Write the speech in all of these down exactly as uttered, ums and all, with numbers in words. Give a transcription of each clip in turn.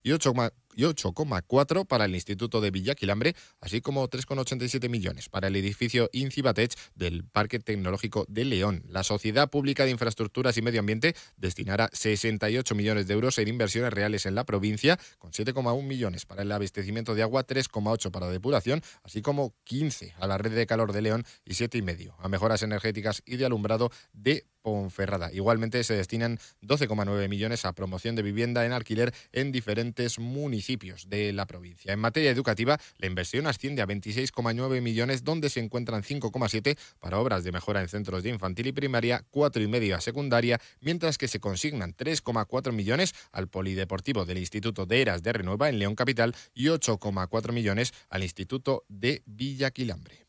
y ocho coma cuatro para el Instituto de Villaquilambre, así como tres coma ochenta y siete millones para el edificio Incibatech del Parque Tecnológico de León. La Sociedad Pública de Infraestructuras y Medio Ambiente destinará sesenta y ocho millones de euros en inversiones reales en la provincia, con siete coma uno millones para el abastecimiento de agua, tres coma ocho para depuración, así como quince a la red de calor de León y siete coma cinco a mejoras energéticas y de alumbrado de Ponferrada. Igualmente se destinan doce coma nueve millones a promoción de vivienda en alquiler en diferentes municipios de la provincia. En materia educativa, la inversión asciende a veintiséis coma nueve millones, donde se encuentran cinco coma siete para obras de mejora en centros de infantil y primaria, cuatro coma cinco a secundaria, mientras que se consignan tres coma cuatro millones al polideportivo del Instituto de Eras de Renueva en León Capital y ocho coma cuatro millones al Instituto de Villaquilambre.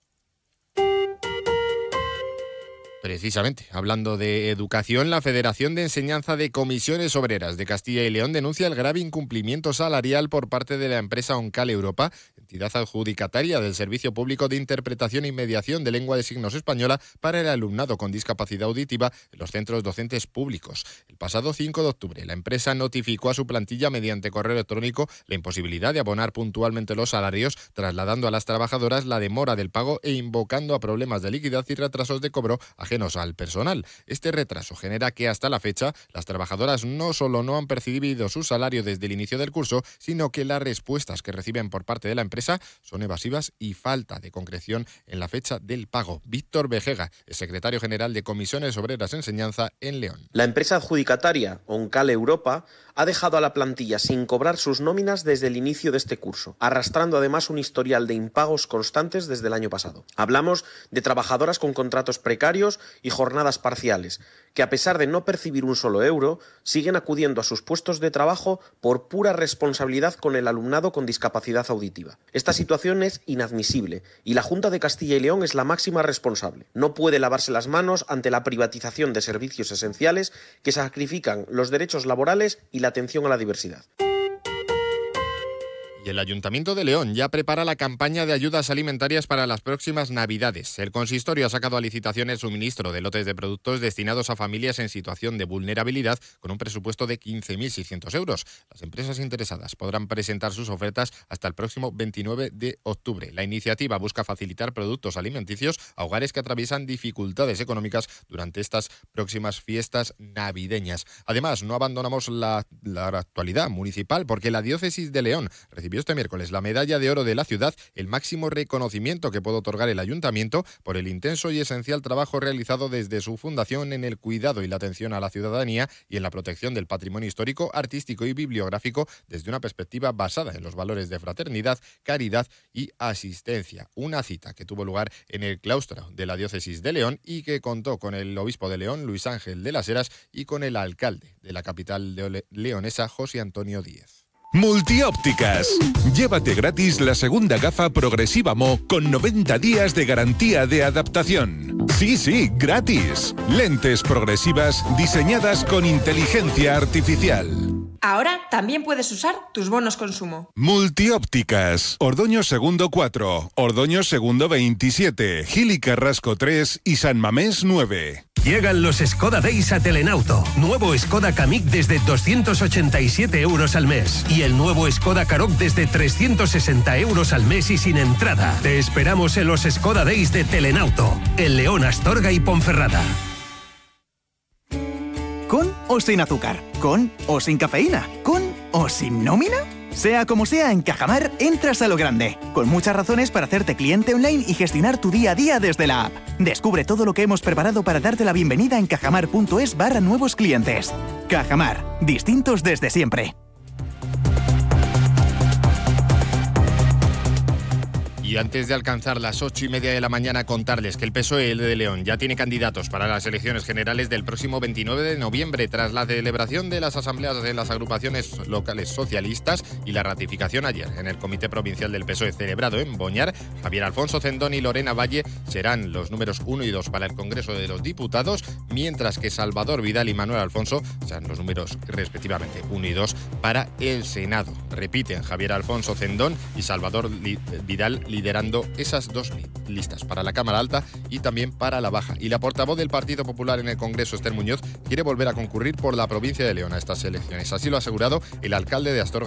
Precisamente, hablando de educación, la Federación de Enseñanza de Comisiones Obreras de Castilla y León denuncia el grave incumplimiento salarial por parte de la empresa OnCall Europa, entidad adjudicataria del Servicio Público de Interpretación y Mediación de Lengua de Signos Española para el alumnado con discapacidad auditiva en los centros docentes públicos. El pasado cinco de octubre, la empresa notificó a su plantilla mediante correo electrónico la imposibilidad de abonar puntualmente los salarios, trasladando a las trabajadoras la demora del pago e invocando a problemas de liquidez y retrasos de cobro ajenos al personal. Este retraso genera que hasta la fecha las trabajadoras no solo no han percibido su salario desde el inicio del curso, sino que las respuestas que reciben por parte de la empresa son evasivas y falta de concreción en la fecha del pago. Víctor Vejega, el secretario general de Comisiones Obreras Enseñanza en León. La empresa adjudicataria OnCall Europa ha dejado a la plantilla sin cobrar sus nóminas desde el inicio de este curso, arrastrando además un historial de impagos constantes desde el año pasado. Hablamos de trabajadoras con contratos precarios y jornadas parciales, que a pesar de no percibir un solo euro, siguen acudiendo a sus puestos de trabajo por pura responsabilidad con el alumnado con discapacidad auditiva. Esta situación es inadmisible y la Junta de Castilla y León es la máxima responsable. No puede lavarse las manos ante la privatización de servicios esenciales que sacrifican los derechos laborales y la atención a la diversidad. Y el Ayuntamiento de León ya prepara la campaña de ayudas alimentarias para las próximas Navidades. El consistorio ha sacado a licitación el suministro de lotes de productos destinados a familias en situación de vulnerabilidad con un presupuesto de quince mil seiscientos euros. Las empresas interesadas podrán presentar sus ofertas hasta el próximo veintinueve de octubre. La iniciativa busca facilitar productos alimenticios a hogares que atraviesan dificultades económicas durante estas próximas fiestas navideñas. Además, no abandonamos la, la actualidad municipal porque la Diócesis de León recibió este miércoles la Medalla de Oro de la Ciudad, el máximo reconocimiento que puede otorgar el Ayuntamiento por el intenso y esencial trabajo realizado desde su fundación en el cuidado y la atención a la ciudadanía y en la protección del patrimonio histórico, artístico y bibliográfico desde una perspectiva basada en los valores de fraternidad, caridad y asistencia. Una cita que tuvo lugar en el claustro de la Diócesis de León y que contó con el obispo de León, Luis Ángel de las Heras, y con el alcalde de la capital de leonesa, José Antonio Díez. Multiópticas. Llévate gratis la segunda gafa progresiva Mo con noventa días de garantía de adaptación. Sí, sí, gratis. Lentes progresivas diseñadas con inteligencia artificial. Ahora también puedes usar tus bonos consumo. Multiópticas. Ordoño Segundo cuatro, Ordoño Segundo veintisiete, Gil y Carrasco tres y San Mamés nueve. Llegan los Skoda Days a Telenauto. Nuevo Skoda Kamiq desde doscientos ochenta y siete euros al mes. Y el nuevo Skoda Karoq desde trescientos sesenta euros al mes y sin entrada. Te esperamos en los Skoda Days de Telenauto. En León, Astorga y Ponferrada. ¿Con o sin azúcar? ¿Con o sin cafeína? ¿Con o sin nómina? Sea como sea, en Cajamar entras a lo grande, con muchas razones para hacerte cliente online y gestionar tu día a día desde la app. Descubre todo lo que hemos preparado para darte la bienvenida en cajamar.es barra nuevos clientes. Cajamar, distintos desde siempre. Y antes de alcanzar las ocho y media de la mañana, contarles que el P S O E de León ya tiene candidatos para las elecciones generales del próximo veintinueve de noviembre, tras la celebración de las asambleas de las agrupaciones locales socialistas y la ratificación ayer en el Comité Provincial del P S O E celebrado en Boñar. Javier Alfonso Cendón y Lorena Valle serán los números uno y dos para el Congreso de los Diputados, mientras que Salvador Vidal y Manuel Alfonso serán los números respectivamente uno y dos para el Senado. Repiten Javier Alfonso Cendón y Salvador Li- Vidal liderando esas dos listas, para la Cámara Alta y también para la Baja. Y la portavoz del Partido Popular en el Congreso, Esther Muñoz, quiere volver a concurrir por la provincia de León a estas elecciones. Así lo ha asegurado el alcalde de Astorga,